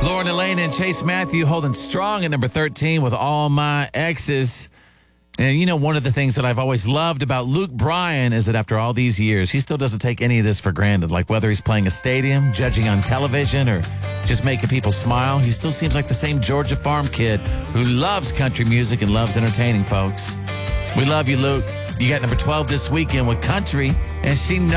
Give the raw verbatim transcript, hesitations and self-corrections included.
Lauren Elaine and Chase Matthew holding strong at number thirteen with All My Exes. And you know, one of the things that I've always loved about Luke Bryan is that after all these years, he still doesn't take any of this for granted. Like whether he's playing a stadium, judging on television, or just making people smile, he still seems like the same Georgia farm kid who loves country music and loves entertaining folks. We love you, Luke. You got number twelve this weekend with Country, and she knows